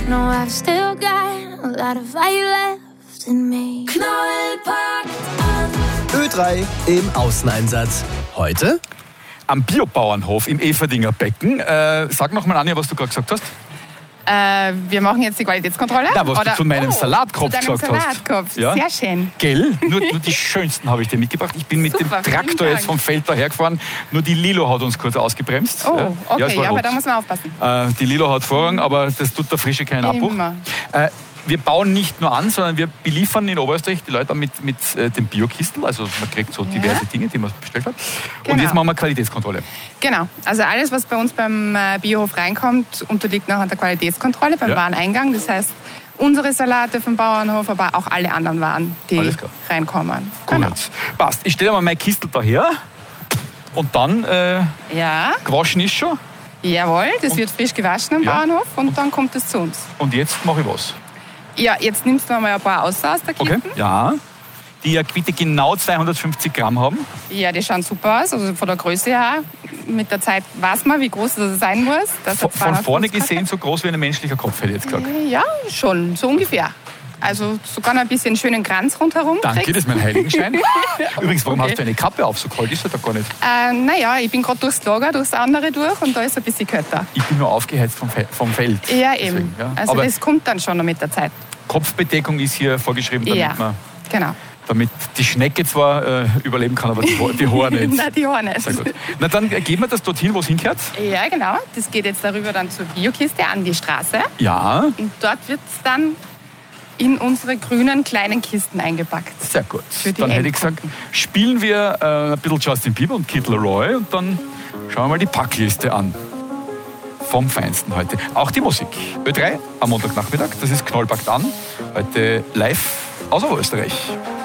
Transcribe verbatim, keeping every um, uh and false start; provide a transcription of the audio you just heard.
No, I've still got a lot of fire left in me. Knallpackt an. Ö drei im Außeneinsatz. Heute am Biobauernhof im Everdinger Becken. Äh, sag noch mal, Anja, was du gerade gesagt hast. Äh, wir machen jetzt die Qualitätskontrolle. Na, was Oder? du zu meinem oh, Salatkopf zu deinem gesagt Salatkopf. hast. Ja? Sehr schön. Gell? Nur, nur die schönsten habe ich dir mitgebracht. Ich bin mit Super, dem Traktor jetzt vom Feld dahergefahren. Nur die Lilo hat uns kurz ausgebremst. Oh, ja, okay, es war ja, aber rot. da muss man aufpassen. Äh, die Lilo hat Vorrang, aber das tut der Frische keinen Abbruch. Immer. Äh, wir bauen nicht nur an, sondern wir beliefern in Oberösterreich die Leute mit, mit äh, dem Biokistel. Also man kriegt so diverse Ja. Dinge, die man bestellt hat. Genau. Und jetzt machen wir Qualitätskontrolle. Genau, also alles, was bei uns beim äh, Biohof reinkommt, unterliegt nachher der Qualitätskontrolle beim Ja. Wareneingang. Das heißt, unsere Salate vom Bauernhof, aber auch alle anderen Waren, die Alles klar. reinkommen. Gut. Passt. Ich stelle mal mein Kistel daher. Und dann, äh, Ja, gewaschen ist schon. jawohl, das wird frisch gewaschen am Ja. Bauernhof und dann kommt es zu uns. Und jetzt mache ich was. Ja, jetzt nimmst du mal ein paar aus aus der Okay. Kiste. Ja. Die ja bitte genau zweihundertfünfzig Gramm haben. Ja, die schauen super aus, also von der Größe her. Mit der Zeit weiß man, wie groß das sein muss. Das Von, hat von vorne zweihundertfünfzig gesehen so groß wie ein menschlicher Kopf, hätte ich jetzt gesagt. Ja, schon, so ungefähr. Also sogar noch ein bisschen schönen Kranz rundherum. Danke, kriegst. das ist mein Heiligenschein. Übrigens, warum Okay. hast du eine Kappe auf? So kalt ist es da gar nicht. Äh, naja, ich bin gerade durchs Lager, durchs andere durch und da ist es ein bisschen kälter. Ich bin nur aufgeheizt vom, Fe vom Feld. Ja, Deswegen, eben. ja. Also Aber das kommt dann schon noch mit der Zeit. Kopfbedeckung ist hier vorgeschrieben, damit, Ja, man, genau. damit die Schnecke zwar äh, überleben kann, aber die, Ho- die Haare nicht. Nein, die Haare nicht. Sehr gut. Na dann äh, geben wir das dorthin, wo es hingehört. Ja, genau. Das geht jetzt darüber dann zur Biokiste an die Straße. Ja, Und dort wird es dann in unsere grünen kleinen Kisten eingepackt. sehr gut. Für die Dann hätte ich gesagt, Endkunden. spielen wir äh, ein bisschen Justin Bieber und Kid Laroi und dann schauen wir mal die Packliste an. Vom Feinsten heute. Auch die Musik. Ö drei am Montagnachmittag, das ist Knallpackt an. Heute live aus Oberösterreich.